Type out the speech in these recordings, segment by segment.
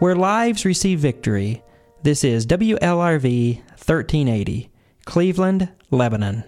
where lives receive victory. This is WLRV 1380, Cleveland, Lebanon.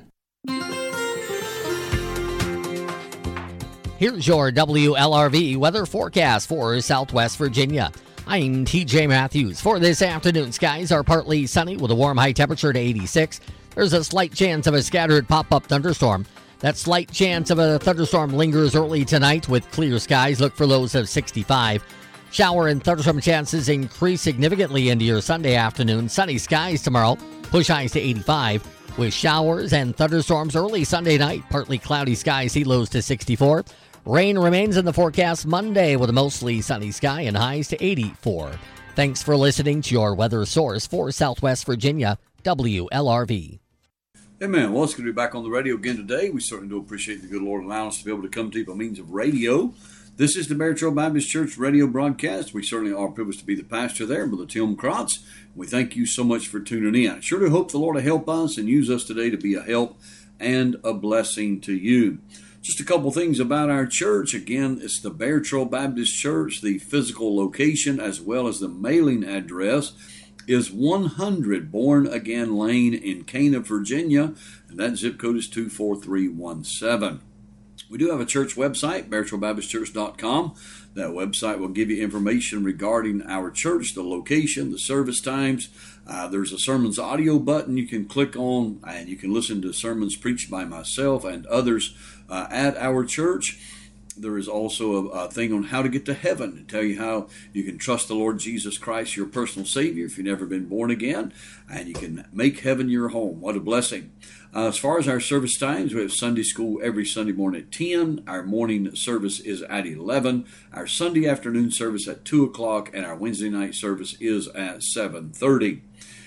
Here's your WLRV weather forecast for Southwest Virginia. I'm TJ Matthews. For this afternoon, skies are partly sunny with a warm high temperature to 86. There's a slight chance of a scattered pop-up thunderstorm. That slight chance of a thunderstorm lingers early tonight with clear skies. Look for lows of 65. Shower and thunderstorm chances increase significantly into your Sunday afternoon. Sunny skies tomorrow. Push highs to 85. With showers and thunderstorms early Sunday night. Partly cloudy skies, heat lows to 64. Rain remains in the forecast Monday with a mostly sunny sky and highs to 84. Thanks for listening to your weather source for Southwest Virginia, WLRV. Amen. Well, it's good to be back on the radio again today. We certainly do appreciate the good Lord allowing us to be able to come to you by means of radio. This is the Bear Trail Baptist Church radio broadcast. We certainly are privileged to be the pastor there, Brother Tim Krotz. We thank you so much for tuning in. I sure do hope the Lord will help us and use us today to be a help and a blessing to you. Just a couple things about our church. Again, it's the Bear Trail Baptist Church. The physical location as well as the mailing address is 100 Born Again Lane in Cana, Virginia, and that zip code is 24317. We do have a church website, beartrailbaptistchurch.com. That website will give you information regarding our church, the location, the service times. There's a sermons audio button you can click on, and you can listen to sermons preached by myself and others at our church. There is also a thing on how to get to heaven, to tell you how you can trust the Lord Jesus Christ, your personal Savior, if you've never been born again, and you can make heaven your home. What a blessing. As far as our service times, we have Sunday school every Sunday morning at 10. Our morning service is at 11. Our Sunday afternoon service at 2 o'clock, and our Wednesday night service is at 7:30.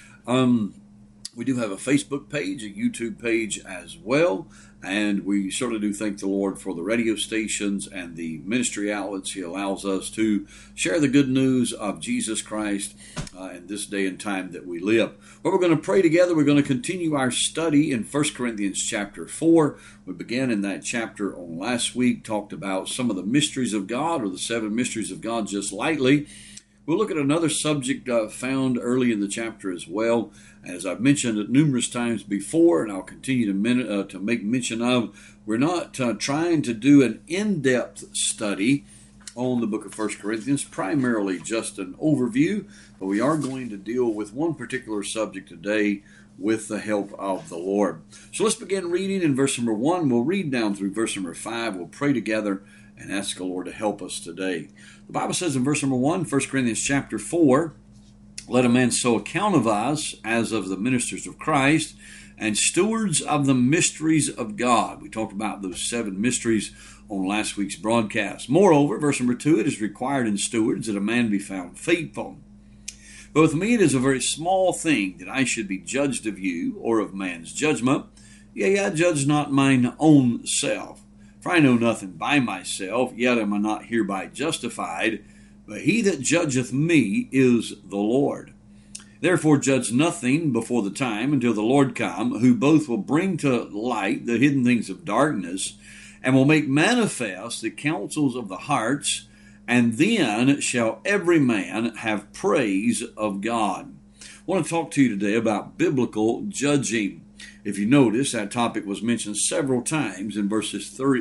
We do have a Facebook page, a YouTube page as well, and we certainly do thank the Lord for the radio stations and the ministry outlets He allows us to share the good news of Jesus Christ in this day and time that we live. Well, we're going to pray together. We're going to continue our study in 1 Corinthians chapter 4. We began in that chapter on last week, talked about some of the mysteries of God, or the 7 mysteries of God, just lightly. We'll look at another subject found early in the chapter as well. As I've mentioned it numerous times before, and I'll continue to make mention of, we're not trying to do an in-depth study on the book of 1 Corinthians, primarily just an overview, but we are going to deal with one particular subject today with the help of the Lord. So let's begin reading in verse number 1. We'll read down through verse number 5. We'll pray together and ask the Lord to help us today. The Bible says in verse number 1, 1 Corinthians chapter 4, "Let a man so account of us as of the ministers of Christ and stewards of the mysteries of God." We talked about those 7 mysteries on last week's broadcast. "Moreover," verse number 2, "it is required in stewards that a man be found faithful. But with me it is a very small thing that I should be judged of you, or of man's judgment. Yea, I judge not mine own self. For I know nothing by myself, yet am I not hereby justified. But he that judgeth me is the Lord. Therefore judge nothing before the time until the Lord come, who both will bring to light the hidden things of darkness, and will make manifest the counsels of the hearts, and then shall every man have praise of God." I want to talk to you today about biblical judging. If you notice, that topic was mentioned several times in verse 2,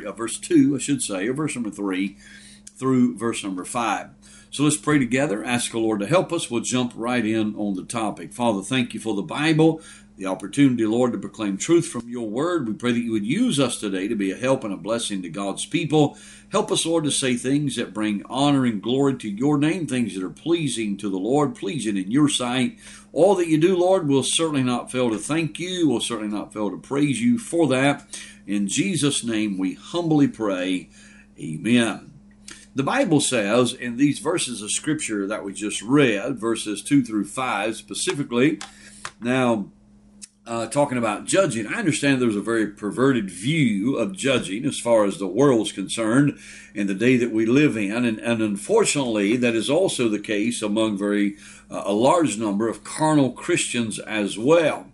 or verse number 3 through verse number 5. So let's pray together, ask the Lord to help us. We'll jump right in on the topic. Father, thank you for the Bible, the opportunity, Lord, to proclaim truth from your word. We pray that you would use us today to be a help and a blessing to God's people. Help us, Lord, to say things that bring honor and glory to your name, things that are pleasing to the Lord, pleasing in your sight. All that you do, Lord, we'll certainly not fail to thank you. We'll certainly not fail to praise you for that. In Jesus' name we humbly pray. Amen. The Bible says in these verses of Scripture that we just read, verses 2 through 5 specifically, now talking about judging, I understand there's a very perverted view of judging as far as the world's concerned in the day that we live in, and unfortunately that is also the case among a large number of carnal Christians as well.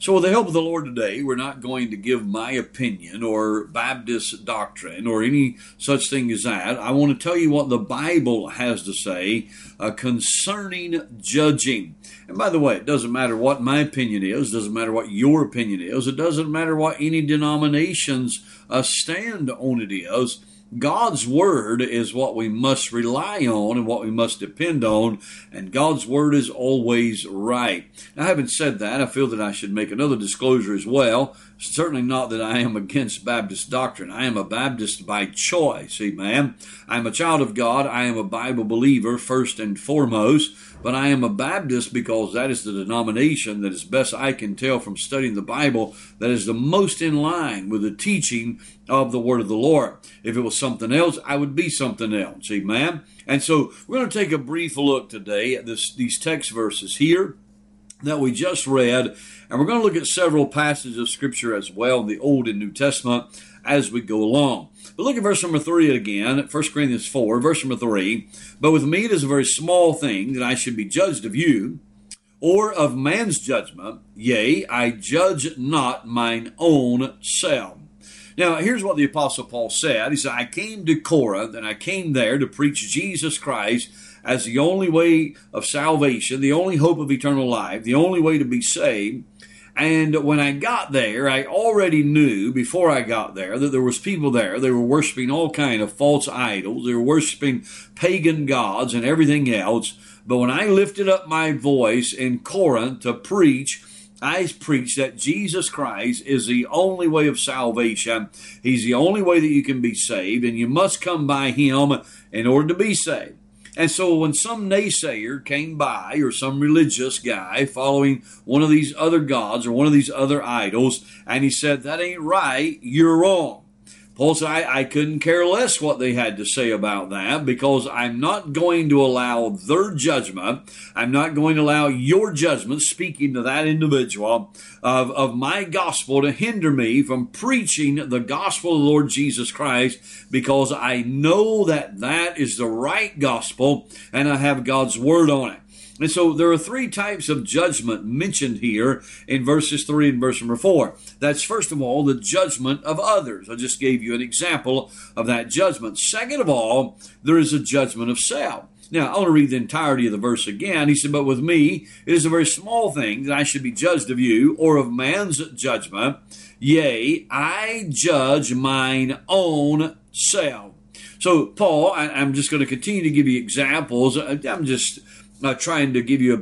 So with the help of the Lord today, we're not going to give my opinion or Baptist doctrine or any such thing as that. I want to tell you what the Bible has to say concerning judging. And by the way, it doesn't matter what my opinion is, it doesn't matter what your opinion is, it doesn't matter what any denominations stand on it is. God's Word is what we must rely on and what we must depend on, and God's Word is always right. Now, having said that, I feel that I should make another disclosure as well. Certainly not that I am against Baptist doctrine. I am a Baptist by choice, amen. I'm a child of God. I am a Bible believer first and foremost, but I am a Baptist because that is the denomination that, as best I can tell from studying the Bible, that is the most in line with the teaching of the Word of the Lord. If it was something else, I would be something else, amen. And so we're going to take a brief look today at these text verses here that we just read, and we're going to look at several passages of Scripture as well in the Old and New Testament as we go along. But look at verse number 3 again, 1 Corinthians 4, verse number 3. But with me it is a very small thing that I should be judged of you, or of man's judgment. Yea, I judge not mine own self. Now, here's what the Apostle Paul said. He said, I came to Corinth, and I came there to preach Jesus Christ as the only way of salvation, the only hope of eternal life, the only way to be saved. And when I got there, I already knew before I got there that there was people there. They were worshiping all kind of false idols. They were worshiping pagan gods and everything else. But when I lifted up my voice in Corinth to preach, I preach that Jesus Christ is the only way of salvation. He's the only way that you can be saved, and you must come by Him in order to be saved. And so when some naysayer came by, or some religious guy following one of these other gods or one of these other idols, and he said, that ain't right, you're wrong. Paul said, I couldn't care less what they had to say about that, because I'm not going to allow their judgment, I'm not going to allow your judgment, speaking to that individual, of my gospel to hinder me from preaching the gospel of the Lord Jesus Christ, because I know that that is the right gospel, and I have God's word on it. And so there are three types of judgment mentioned here in verses 3 and verse number 4. That's, first of all, the judgment of others. I just gave you an example of that judgment. Second of all, there is a judgment of self. Now, I want to read the entirety of the verse again. He said, but with me, it is a very small thing that I should be judged of you, or of man's judgment. Yea, I judge mine own self. So, Paul, I'm just going to continue to give you examples. I'm just trying to give you